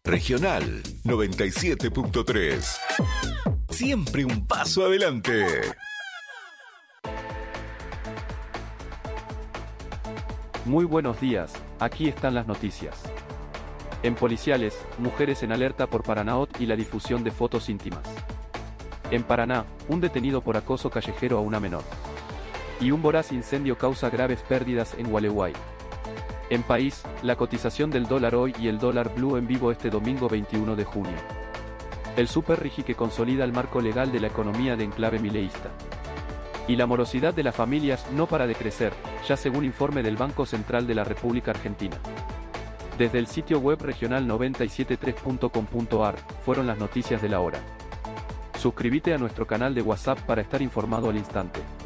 Regional 97.3. Siempre un paso adelante. Muy buenos días, aquí están las noticias. En policiales, mujeres en alerta por Paranaot y la difusión de fotos íntimas. En Paraná, un detenido por acoso callejero a una menor. Y un voraz incendio causa graves pérdidas en Gualeguay. En país, la cotización del dólar hoy y el dólar blue en vivo este domingo 21 de junio. El super rigi que consolida el marco legal de la economía de enclave mileísta. Y la morosidad de las familias no para de crecer, ya según informe del Banco Central de la República Argentina. Desde el sitio web regional973.com.ar, fueron las noticias de la hora. Suscríbete a nuestro canal de WhatsApp para estar informado al instante.